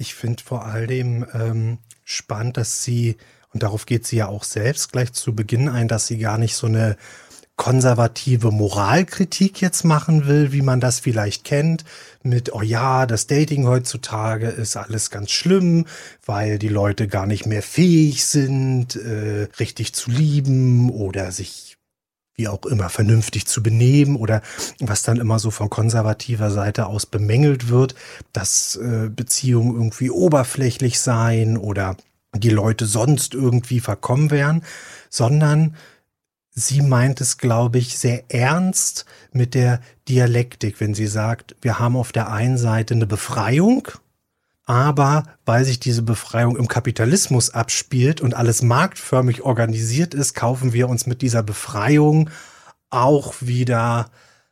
Ich finde vor allem spannend, dass sie, und darauf geht sie ja auch selbst gleich zu Beginn ein, dass sie gar nicht so eine konservative Moralkritik jetzt machen will, wie man das vielleicht kennt, mit, oh ja, das Dating heutzutage ist alles ganz schlimm, weil die Leute gar nicht mehr fähig sind, richtig zu lieben oder sich wie auch immer vernünftig zu benehmen oder was dann immer so von konservativer Seite aus bemängelt wird, dass Beziehungen irgendwie oberflächlich seien oder die Leute sonst irgendwie verkommen wären, sondern sie meint es, glaube ich, sehr ernst mit der Dialektik, wenn sie sagt, wir haben auf der einen Seite eine Befreiung, aber weil sich diese Befreiung im Kapitalismus abspielt und alles marktförmig organisiert ist, kaufen wir uns mit dieser Befreiung auch wieder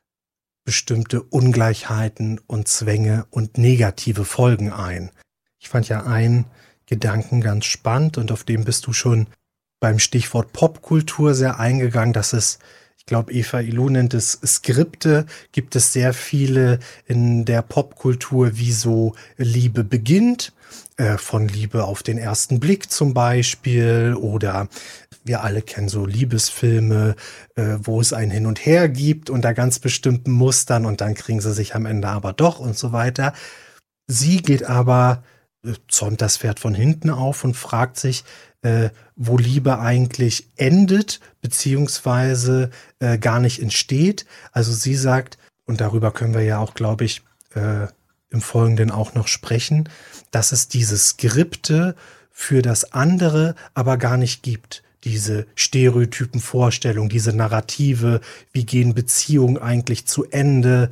bestimmte Ungleichheiten und Zwänge und negative Folgen ein. Ich fand ja einen Gedanken ganz spannend und auf den bist du schon beim Stichwort Popkultur sehr eingegangen, dass es, ich glaube, Eva Ilou nennt es Skripte, gibt es sehr viele in der Popkultur, wie so Liebe beginnt, von Liebe auf den ersten Blick zum Beispiel, oder wir alle kennen so Liebesfilme, wo es ein Hin und Her gibt unter ganz bestimmten Mustern und dann kriegen sie sich am Ende aber doch und so weiter. Sie geht aber, zäumt das Pferd von hinten auf und fragt sich, wo Liebe eigentlich endet, beziehungsweise gar nicht entsteht. Also sie sagt, und darüber können wir ja auch, glaube ich, im Folgenden auch noch sprechen, dass es diese Skripte für das andere aber gar nicht gibt. Diese stereotypen Vorstellungen, diese Narrative, wie gehen Beziehungen eigentlich zu Ende.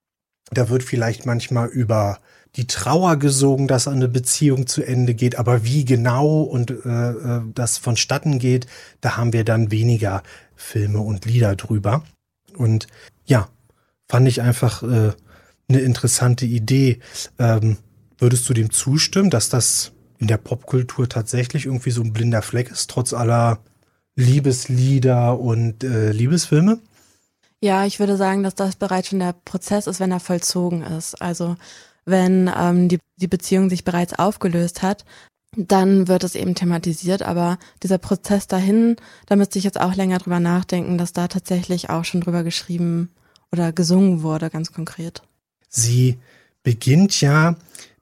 Da wird vielleicht manchmal über die Trauer gesungen, dass eine Beziehung zu Ende geht, aber wie genau und das vonstatten geht, da haben wir dann weniger Filme und Lieder drüber. Und ja, fand ich einfach eine interessante Idee. Würdest du dem zustimmen, dass das in der Popkultur tatsächlich irgendwie so ein blinder Fleck ist, trotz aller Liebeslieder und Liebesfilme? Ja, ich würde sagen, dass das bereits schon der Prozess ist, wenn er vollzogen ist. Also wenn die Beziehung sich bereits aufgelöst hat, dann wird es eben thematisiert. Aber dieser Prozess dahin, da müsste ich jetzt auch länger drüber nachdenken, dass da tatsächlich auch schon drüber geschrieben oder gesungen wurde, ganz konkret. Sie beginnt ja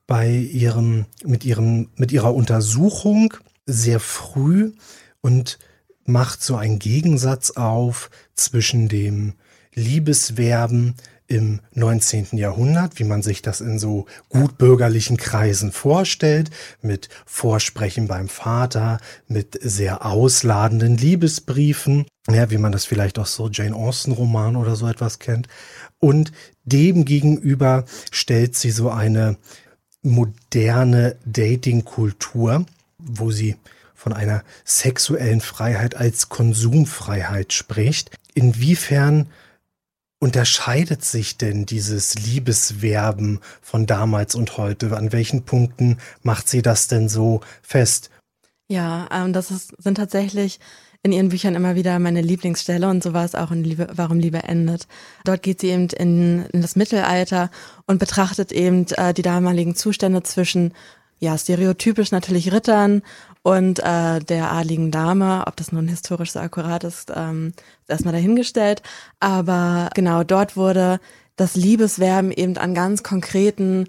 mit ihrer Untersuchung sehr früh und macht so einen Gegensatz auf zwischen dem Liebeswerben im 19. Jahrhundert, wie man sich das in so gutbürgerlichen Kreisen vorstellt, mit Vorsprechen beim Vater, mit sehr ausladenden Liebesbriefen, ja, wie man das vielleicht auch so Jane Austen-Roman oder so etwas kennt. Und dem gegenüber stellt sie so eine moderne Dating-Kultur, wo sie von einer sexuellen Freiheit als Konsumfreiheit spricht. Inwiefern unterscheidet sich denn dieses Liebeswerben von damals und heute? An welchen Punkten macht sie das denn so fest? Ja, sind tatsächlich in ihren Büchern immer wieder meine Lieblingsstelle und so war es auch in Liebe, Warum Liebe endet. Dort geht sie eben in das Mittelalter und betrachtet eben die damaligen Zustände zwischen, ja, stereotypisch natürlich Rittern und der adligen Dame. Ob das nun historisch so akkurat ist, ist erstmal dahingestellt. Aber genau, dort wurde das Liebeswerben eben an ganz konkreten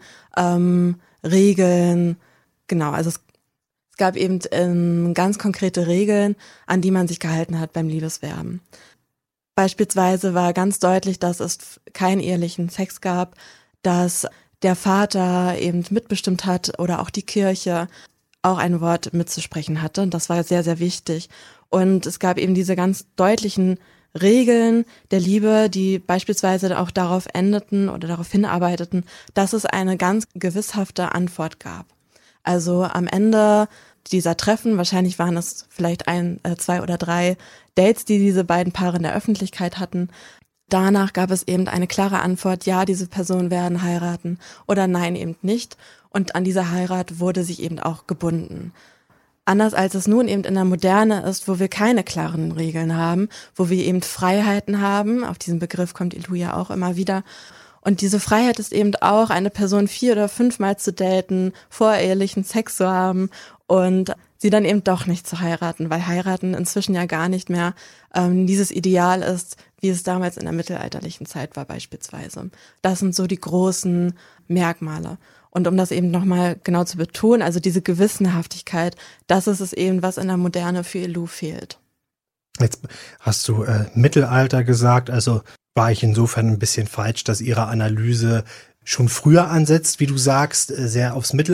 Regeln, genau, also es gab eben ganz konkrete Regeln, an die man sich gehalten hat beim Liebeswerben. Beispielsweise war ganz deutlich, dass es keinen ehelichen Sex gab, dass der Vater eben mitbestimmt hat oder auch die Kirche auch ein Wort mitzusprechen hatte. Und das war sehr, sehr wichtig. Und es gab eben diese ganz deutlichen Regeln der Liebe, die beispielsweise auch darauf endeten oder darauf hinarbeiteten, dass es eine ganz gewisshafte Antwort gab. Also am Ende dieser Treffen, wahrscheinlich waren es vielleicht 2 oder 3 Dates, die diese beiden Paare in der Öffentlichkeit hatten. Danach gab es eben eine klare Antwort, ja, diese Personen werden heiraten oder nein, eben nicht. Und an diese Heirat wurde sich eben auch gebunden. Anders als es nun eben in der Moderne ist, wo wir keine klaren Regeln haben, wo wir eben Freiheiten haben, auf diesen Begriff kommt Ilou ja auch immer wieder, Und diese Freiheit ist eben auch, eine Person 4 oder 5 Mal zu daten, vorehelichen Sex zu haben und sie dann eben doch nicht zu heiraten, weil heiraten inzwischen ja gar nicht mehr dieses Ideal ist, wie es damals in der mittelalterlichen Zeit war beispielsweise. Das sind so die großen Merkmale. Und um das eben nochmal genau zu betonen, also diese Gewissenhaftigkeit, das ist es eben, was in der Moderne für Helou fehlt. Jetzt hast du Mittelalter gesagt, also war ich insofern ein bisschen falsch, dass Ihre Analyse schon früher ansetzt, wie du sagst, sehr aufs Mittelalter